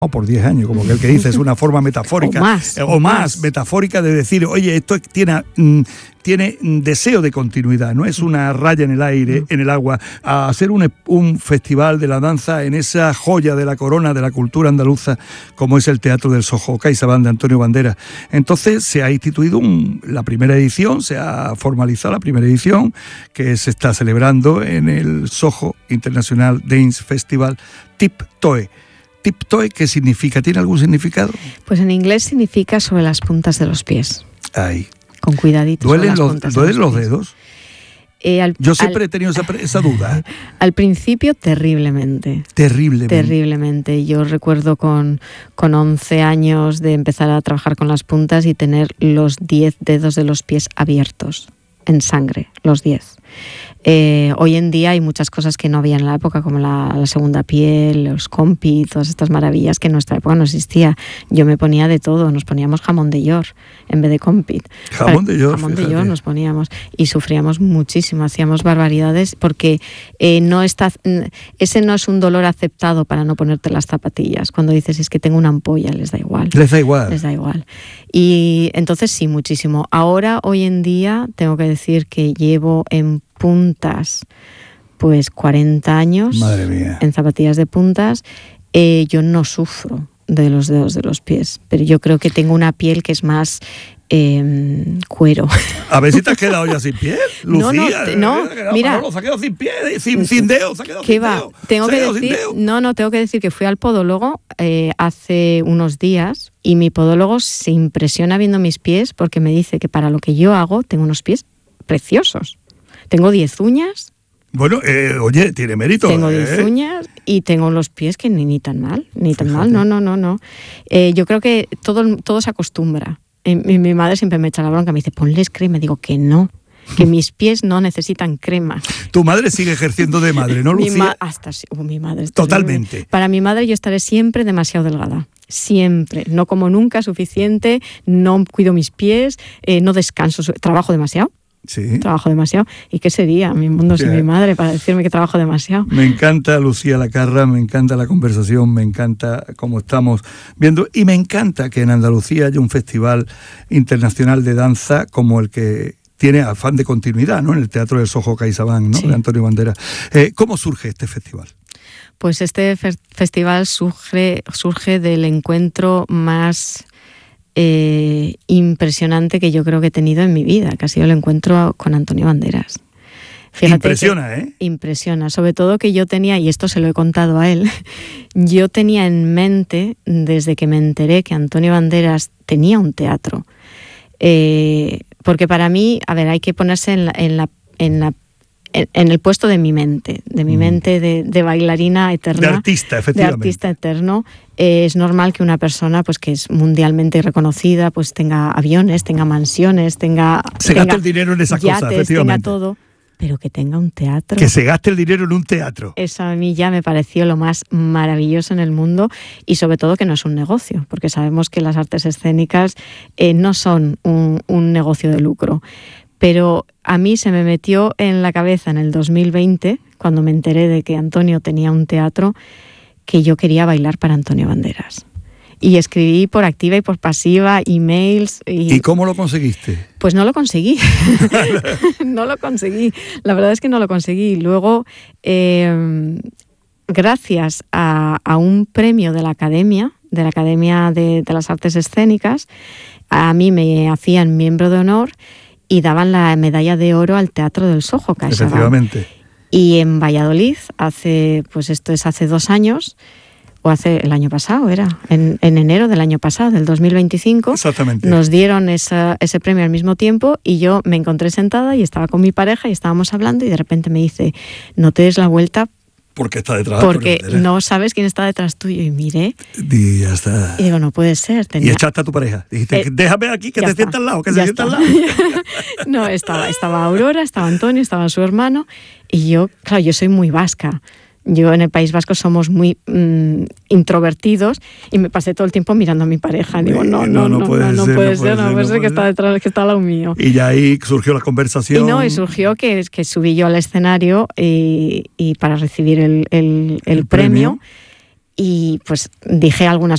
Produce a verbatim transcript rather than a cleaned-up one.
por diez años, como que el que dice, es una forma metafórica o más, o más metafórica de decir, oye, esto tiene, mm, tiene deseo de continuidad, no es una raya en el aire, en el agua, a hacer un, un festival de la danza en esa joya de la corona de la cultura andaluza como es el Teatro del Sojo CaixaBank de Antonio Banderas. Entonces se ha instituido un, la primera edición, se ha formalizado la primera edición que se está celebrando en el Soho International Dance Festival Tiptoe. ¿Tiptoe qué significa? ¿Tiene algún significado? Pues en inglés significa sobre las puntas de los pies. Ay. Con cuidadito. ¿Duelen los, ¿duelen los dedos? Eh, al, Yo siempre al, he tenido esa, esa duda. Al principio, terriblemente. Terriblemente. Terriblemente. Yo recuerdo con, con once años de empezar a trabajar con las puntas y tener los diez dedos de los pies abiertos, en sangre, los diez. Eh, hoy en día hay muchas cosas que no había en la época, como la, la segunda piel, los compi, todas estas maravillas que en nuestra época no existía. Yo me ponía de todo, nos poníamos jamón de york en vez de compit. Jamón de york, Jamón de york nos poníamos y sufríamos muchísimo, hacíamos barbaridades porque eh, no está, ese no es un dolor aceptado para no ponerte las zapatillas. Cuando dices es que tengo una ampolla, les da igual. Les da igual. Les da igual. Y entonces sí, muchísimo. Ahora, hoy en día, tengo que decir que llevo en puntas pues cuarenta años. Madre mía. En zapatillas de puntas. Eh, yo no sufro de los dedos de los pies, pero yo creo que tengo una piel que es más eh, cuero. A ver si te has quedado ya sin piel, Lucía. No, no, no mira. Manolo, se ha quedado sin piel, sin, sin dedos, se ha quedado ¿Qué sin va? dedos. Tengo se ha que quedado decir, sin dedos. no, no, tengo que decir que fui al podólogo eh, hace unos días y mi podólogo se impresiona viendo mis pies porque me dice que para lo que yo hago tengo unos pies preciosos. Tengo diez uñas. Bueno, eh, oye, tiene mérito. Tengo ¿eh? diez uñas y tengo los pies que ni, ni tan mal, ni tan Fíjate. mal, no, no, no, no. Eh, yo creo que todo, todo se acostumbra. Eh, mi, mi madre siempre me echa la bronca, me dice, ponles crema. Digo que no, que mis pies no necesitan crema. Tu madre sigue ejerciendo de madre, ¿no, Mi Lucía? ma- hasta oh, mi madre. Totalmente. Terrible. Para mi madre yo estaré siempre demasiado delgada. Siempre. No como nunca suficiente, no cuido mis pies, eh, no descanso, trabajo demasiado. Sí. Trabajo demasiado. ¿Y qué sería mi mundo sin Yeah. mi madre para decirme que trabajo demasiado? Me encanta Lucía Lacarra, me encanta la conversación, me encanta cómo estamos viendo y me encanta que en Andalucía haya un festival internacional de danza como el que tiene afán de continuidad, ¿no? En el Teatro del Soho CaixaBank, ¿no? Sí. De Antonio Banderas. Eh, ¿Cómo surge este festival? Pues este fe- festival surge, surge del encuentro más eh, impresionante que yo creo que he tenido en mi vida, que ha sido el encuentro con Antonio Banderas. Fíjate Impresiona, que, ¿eh? Impresiona, sobre todo que yo tenía, y esto se lo he contado a él, yo tenía en mente, desde que me enteré que Antonio Banderas tenía un teatro, eh, porque para mí, a ver, hay que ponerse en la, en la, en la en, en el puesto de mi mente, de mi Mm. mente de, de bailarina eterna. De artista, De efectivamente. artista eterno. Eh, es normal que una persona pues que es mundialmente reconocida pues tenga aviones, tenga mansiones, tenga... Se tenga gasta el dinero en esas yates, cosas, efectivamente. tenga todo, pero que tenga un teatro. Que se gaste el dinero en un teatro. Eso a mí ya me pareció lo más maravilloso en el mundo y sobre todo que no es un negocio, porque sabemos que las artes escénicas eh, no son un, un negocio de lucro. Pero a mí se me metió en la cabeza en el dos mil veinte, cuando me enteré de que Antonio tenía un teatro, que yo quería bailar para Antonio Banderas. Y escribí por activa y por pasiva, emails. Y, ¿Y cómo lo conseguiste? Pues no lo conseguí. No lo conseguí. La verdad es que no lo conseguí. Luego, eh, gracias a, a un premio de la Academia, de la Academia de, de las Artes Escénicas, a mí me hacían miembro de honor y daban la medalla de oro al Teatro del Soho CaixaBank. Efectivamente. Y en Valladolid, hace, pues esto es hace dos años, o hace el año pasado, era, en, en enero del año pasado, del dos mil veinticinco, Exactamente. nos dieron esa, ese premio al mismo tiempo y yo me encontré sentada y estaba con mi pareja y estábamos hablando y de repente me dice, no te des la vuelta Porque está detrás. porque Antonio Banderas. no sabes quién está detrás tuyo. Y miré Y ya está. y digo, no puede ser. Y Tenía... echaste a tu pareja. Dijiste, Eh, déjame aquí, que ya te está, sienta al lado, que ya se sienta al está. lado. No, estaba, estaba Aurora, estaba Antonio, estaba su hermano y yo, claro, yo soy muy vasca. Yo en el País Vasco somos muy mmm, introvertidos y me pasé todo el tiempo mirando a mi pareja. Digo, no, no, no, no puede no, ser, no puede ser, no puede ser que está detrás, que está al lado mío. Y ya ahí surgió la conversación. Y no, y surgió que, que subí yo al escenario y, y para recibir el, el, el, El premio. premio. Y pues dije algunas